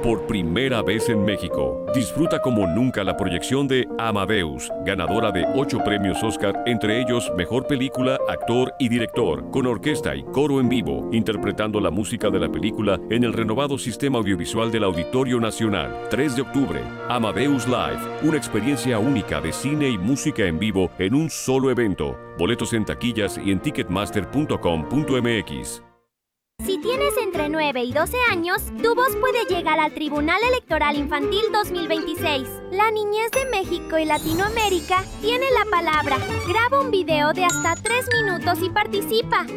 por primera vez en México. Disfruta como nunca la proyección de Amadeus, ganadora de 8 premios Oscar, entre ellos Mejor Película, Actor y Director, con orquesta y coro en vivo, interpretando la música de la película en el renovado sistema audiovisual del Auditorio Nacional. 3 de octubre, Amadeus Live, una experiencia única de cine y música en vivo en un solo evento. Boletos en taquillas y en ticketmaster.com.mx. Si tienes entre 9 y 12 años, tu voz puede llegar al Tribunal Electoral Infantil 2026. La niñez de México y Latinoamérica tiene la palabra. Graba un video de hasta 3 minutos y participa.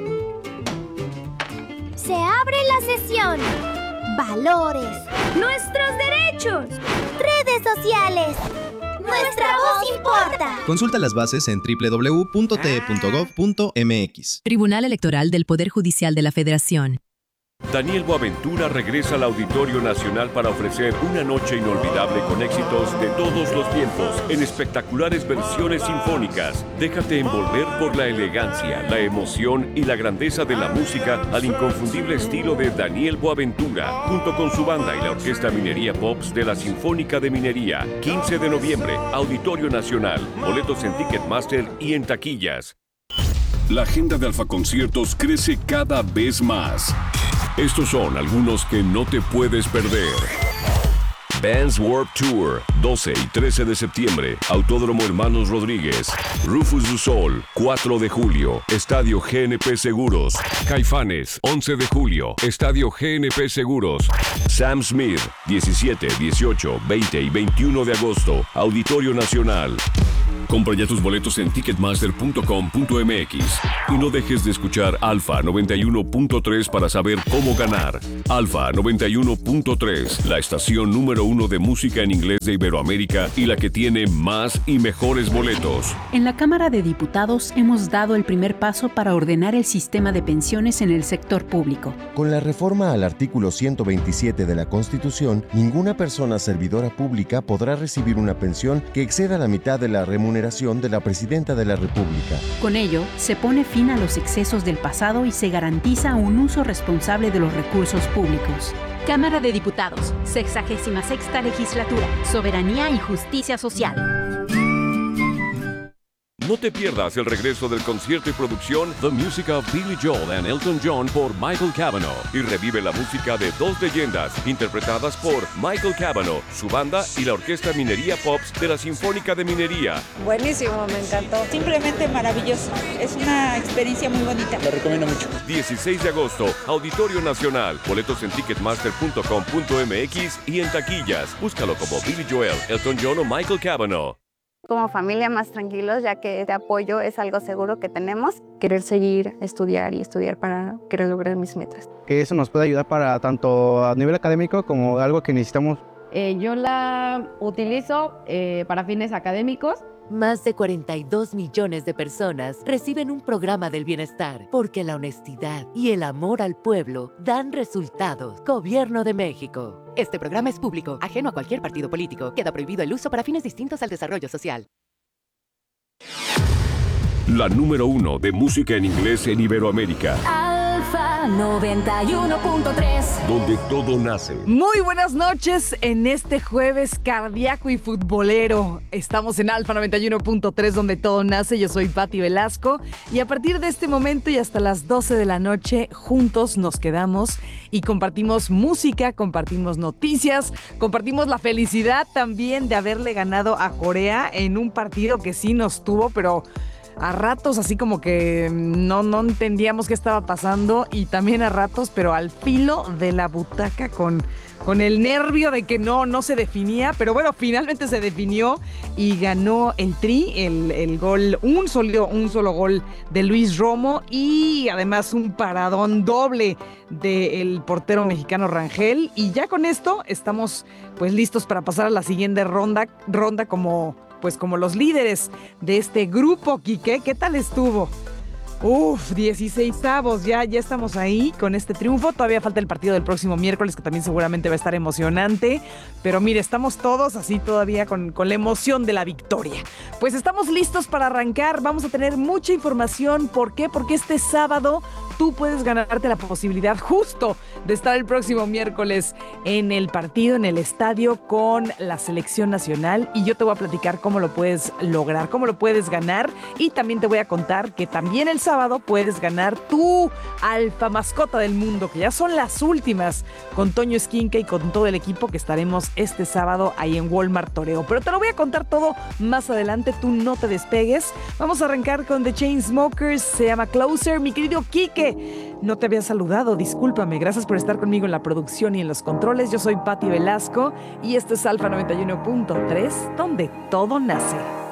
Se abre la sesión. Valores. Nuestros derechos. Redes sociales. Nuestra voz importa. Consulta las bases en www.te.gov.mx. Tribunal Electoral del Poder Judicial de la Federación. Daniel Boaventura regresa al Auditorio Nacional para ofrecer una noche inolvidable con éxitos de todos los tiempos en espectaculares versiones sinfónicas. Déjate envolver por la elegancia, la emoción y la grandeza de la música al inconfundible estilo de Daniel Boaventura, junto con su banda y la Orquesta Minería Pops de la Sinfónica de Minería. 15 de noviembre, Auditorio Nacional. Boletos en Ticketmaster y en taquillas. La agenda de Alfa Conciertos crece cada vez más. Estos son algunos que no te puedes perder. Vans Warped Tour, 12 y 13 de septiembre, Autódromo Hermanos Rodríguez. Rufus du Sol, 4 de julio, Estadio GNP Seguros. Caifanes, 11 de julio, Estadio GNP Seguros. Sam Smith, 17, 18, 20 y 21 de agosto, Auditorio Nacional. Compra ya tus boletos en ticketmaster.com.mx y no dejes de escuchar Alfa 91.3 para saber cómo ganar. Alfa 91.3, la estación número 1 de música en inglés de Iberoamérica y la que tiene más y mejores boletos. En la Cámara de Diputados hemos dado el primer paso para ordenar el sistema de pensiones en el sector público. Con la reforma al artículo 127 de la Constitución, ninguna persona servidora pública podrá recibir una pensión que exceda la mitad de la remuneración de la Presidenta de la República. Con ello, se pone fin a los excesos del pasado y se garantiza un uso responsable de los recursos públicos. Cámara de Diputados, 66ª Legislatura, Soberanía y Justicia Social. No te pierdas el regreso del concierto y producción The Music of Billy Joel and Elton John por Michael Cavanaugh y revive la música de dos leyendas interpretadas por Michael Cavanaugh, su banda y la Orquesta Minería Pops de la Sinfónica de Minería. Buenísimo, me encantó. Simplemente maravilloso. Es una experiencia muy bonita. Lo recomiendo mucho. 16 de agosto, Auditorio Nacional. Boletos en ticketmaster.com.mx y en taquillas. Búscalo como Billy Joel, Elton John o Michael Cavanaugh. Como familia más tranquilos, ya que este apoyo es algo seguro que tenemos. Querer seguir, estudiar y estudiar para querer lograr mis metas. Que eso nos puede ayudar para tanto a nivel académico como algo que necesitamos. Yo la utilizo para fines académicos. Más de 42 millones de personas reciben un programa del bienestar porque la honestidad y el amor al pueblo dan resultados. Gobierno de México. Este programa es público, ajeno a cualquier partido político. Queda prohibido el uso para fines distintos al desarrollo social. La número 1 de música en inglés en Iberoamérica. Alfa 91.3, donde todo nace. Muy buenas noches en este jueves cardíaco y futbolero. Estamos en Alfa 91.3, donde todo nace. Yo soy Pati Velasco y a partir de este momento y hasta las 12 de la noche juntos nos quedamos y compartimos música, compartimos noticias, compartimos la felicidad también de haberle ganado a Corea en un partido que sí nos tuvo, pero a ratos así como que no entendíamos qué estaba pasando, y también a ratos, pero al filo de la butaca con el nervio de que no se definía, pero bueno, finalmente se definió y ganó el Tri, el gol, un solo gol de Luis Romo y además un paradón doble del portero mexicano Rangel, y ya con esto estamos pues listos para pasar a la siguiente ronda como los líderes de este grupo. Quique, ¿qué tal estuvo? 16avos, ya estamos ahí con este triunfo. Todavía falta el partido del próximo miércoles, que también seguramente va a estar emocionante. Pero mire, estamos todos así todavía con la emoción de la victoria. Pues estamos listos para arrancar. Vamos a tener mucha información. ¿Por qué? Porque este sábado tú puedes ganarte la posibilidad justo de estar el próximo miércoles en el partido, en el estadio con la selección nacional. Y yo te voy a platicar cómo lo puedes lograr, cómo lo puedes ganar. Y también te voy a contar que también el sábado puedes ganar tu alfa mascota del mundo, que ya son las últimas, con Toño Esquinca y con todo el equipo que estaremos este sábado ahí en Walmart Toreo. Pero te lo voy a contar todo más adelante, tú no te despegues. Vamos a arrancar con The Chainsmokers, se llama Closer. Mi querido Quique, no te había saludado, discúlpame. Gracias por estar conmigo en la producción y en los controles. Yo soy Pati Velasco y esto es Alfa 91.3, donde todo nace.